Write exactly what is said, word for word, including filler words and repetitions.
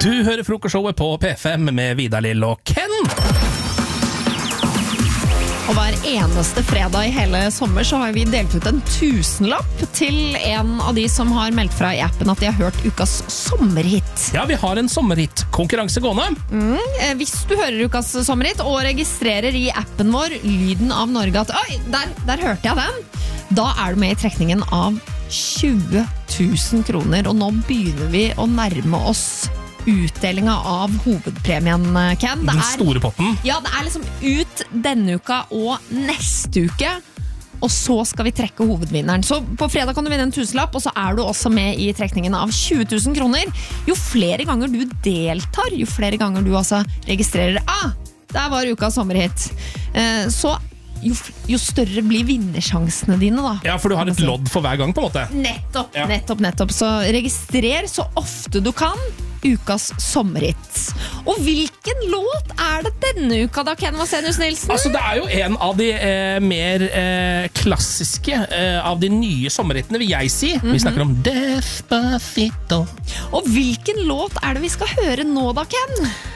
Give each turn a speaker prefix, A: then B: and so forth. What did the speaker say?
A: Du hører frokostshowet på P fem med Vidar Lill og Ken.
B: Og hver eneste fredag i hele sommer så har vi delt ut en tusenlapp til en av de som har meldt fra i appen at de har hørt ukas sommerhit.
A: Ja, vi har en sommerhit-konkurranse gående.
B: Mm, eh, hvis du hører ukas sommerhit og registrerer i appen vår Lyden av Norge at «Oi, der, der hørte jeg den», da er du med i trekningen av tjue tusen kroner. Og nå begynner vi å nærme oss utdelinga av hovedpremien, Ken. Det
A: Den
B: er,
A: store potten.
B: ja, det er liksom ut denne uka og neste uke, og så skal vi trekke hovedvinneren. Så på fredag kan du vinne en tusenlapp, og så er du også med i trekningen av tjue tusen kroner. Jo flere ganger du deltar, jo flere ganger du altså registrerer «Ah, der var ukas sommerhit», eh, så jo, jo større blir vinnersjansene dine da.
A: Ja, for du har et lodd for hver gang på en måte.
B: Nettopp,
A: Ja.
B: nettopp, nettopp. Så registrer så ofte du kan ukas sommerhit. Og hvilken låt er det denne uka da, Ken Vasenius Nilsen?
A: Altså, det er jo en av de eh, mer eh, klassiske eh, av de nye sommerhittene, vil jeg si. Vi snakker om Despacito.
B: Og hvilken låt er det vi skal høre nå da, Ken?